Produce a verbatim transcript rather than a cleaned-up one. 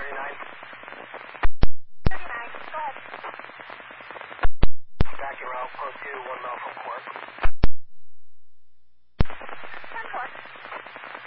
thirty-nine. thirty-nine, go ahead. Backing route, close to one mile from court.